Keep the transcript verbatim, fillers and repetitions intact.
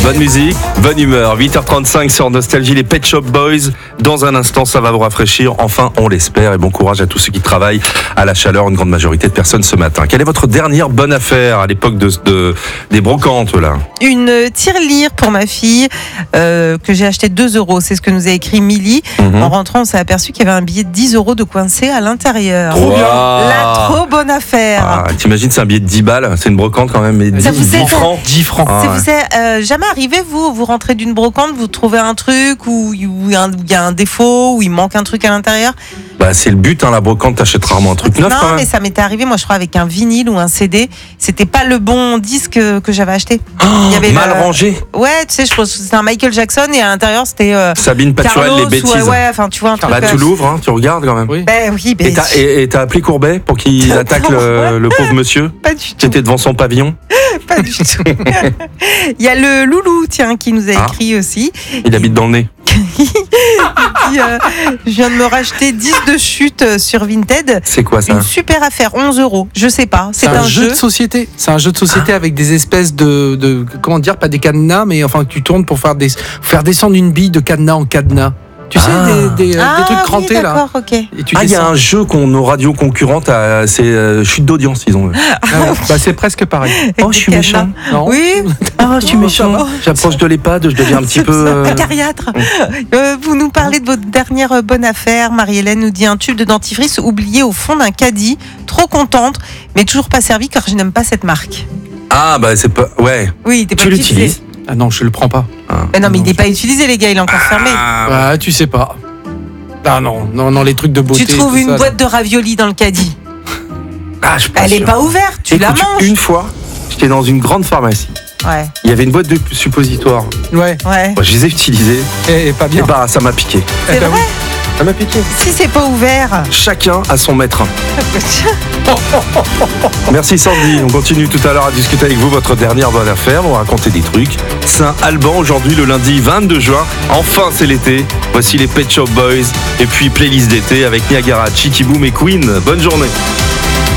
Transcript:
Bonne musique, bonne humeur. huit heures trente-cinq sur Nostalgie, les Pet Shop Boys. Dans un instant, ça va vous rafraîchir. Enfin, on l'espère. Et bon courage à tous ceux qui travaillent à la chaleur. Une grande majorité de personnes ce matin. Quelle est votre dernière bonne affaire à l'époque de, de des brocantes là? Une tirelire pour ma fille euh, que j'ai acheté deux euros. C'est ce que nous a écrit Milly. Mm-hmm. En rentrant, on s'est aperçu qu'il y avait un billet de dix euros de coincé à l'intérieur. Trop bien. La trop bonne affaire. Ah, t'imagines, c'est un billet de dix balles. C'est une brocante quand même. Mais ça dix, vous dix francs. dix francs. Ah, ça ouais. vous est euh, jamais arrivé, vous, vous rentrez d'une brocante, vous trouvez un truc où il y a un, y a un défaut, où il manque un truc à l'intérieur? Bah, c'est le but, hein, la brocante, t'achètes rarement un truc neuf. Non, quand même. mais ça m'était arrivé, moi je crois, avec un vinyle ou un C D. C'était pas le bon disque que, que j'avais acheté. Oh, il y avait mal le... rangé. Ouais, tu sais, je pense que c'était un Michael Jackson et à l'intérieur c'était. Euh, Sabine Paturel, les bêtises. Ouais, ouais, enfin, tu vois un truc. Bah, tu l'ouvres, hein, tu regardes quand même. Oui, ben, oui ben, et, t'as, et, et t'as appelé Courbet pour qu'il attaque le, le pauvre monsieur? Pas du tout. Qui était devant son pavillon? Pas du tout. Il y a le Loulou, tiens, qui nous a écrit ah. aussi. Il habite dans le nez. Il dit, euh, je viens de me racheter dix de chute sur Vinted. C'est quoi ça? Une super affaire, onze euros. Je sais pas. C'est, c'est un, un jeu jeu de société. C'est un jeu de société ah. avec des espèces de, de. Comment dire? Pas des cadenas, mais enfin que tu tournes pour faire, des, faire descendre une bille de cadenas en cadenas. Tu sais, ah. des, des, ah, des trucs crantés oui, là. Okay. Et tu ah, il y a un jeu qu'on nos radios concurrentes, à, c'est euh, chute d'audience, ils ont. Ah, bah, c'est presque pareil. Avec oh, je suis méchant. Non. Oui. Oh, je suis méchant. J'approche de l'EHPAD, je deviens un petit peu. Euh... Cariâtre. Euh, vous nous parlez de votre dernière bonne affaire. Marie-Hélène nous dit un tube de dentifrice oublié au fond d'un caddie. Trop contente, mais toujours pas servi car je n'aime pas cette marque. Ah, bah c'est pas. Ouais. Oui, t'es pas tu l'utilises? Ah non, je le prends pas. Ah. Mais non, mais non, il n'est je... pas utilisé, les gars, il est encore ah, fermé. Bah, tu sais pas. Ah non, non, non, les trucs de beauté. Tu trouves une ça, boîte là. de raviolis dans le caddie. Ah, je Elle n'est pas ouverte, tu Écoute, la manges. Une fois, j'étais dans une grande pharmacie. Ouais. Il y avait une boîte de suppositoires. Ouais. Ouais. Moi, je les ai utilisées. Et, et pas bien. Et bah, ça m'a piqué. C'est eh ben vrai. Oui. Ça m'a piqué. Si c'est pas ouvert. Chacun a son maître. Merci Sandy. On continue tout à l'heure à discuter avec vous votre dernière bonne affaire. On va raconter des trucs. Saint-Alban aujourd'hui, le lundi vingt-deux juin. Enfin, c'est l'été. Voici les Pet Shop Boys. Et puis playlist d'été avec Niagara, Chicky Boom et Queen. Bonne journée.